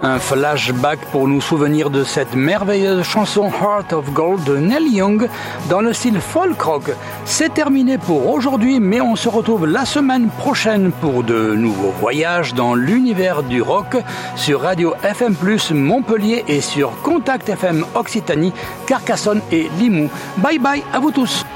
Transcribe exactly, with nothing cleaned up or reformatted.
Un flashback pour nous souvenir de cette merveilleuse chanson Heart of Gold de Neil Young dans le style folk rock. C'est terminé pour aujourd'hui, mais on se retrouve la semaine prochaine pour de nouveaux voyages dans l'univers du rock sur Radio F M plus Montpellier et sur Contact F M Occitanie, Carcassonne et Limoux. Bye bye à vous tous.